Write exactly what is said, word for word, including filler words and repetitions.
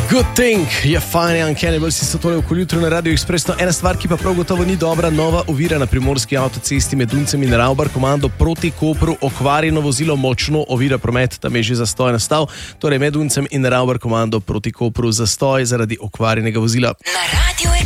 Good thing je fajn, Uncanny Valley, si so tole okoli jutro na Radio Express. No, ena stvar, ki pa prav gotovo ni dobra, nova ovira na primorski avtocesti med Duncem in Ravbar komando proti Kopru, okvarjeno vozilo močno ovira promet, tam je že zastoj nastal, torej med Duncem in Ravbar komando proti Kopru zastoj zaradi okvarjenega vozila. Na Radio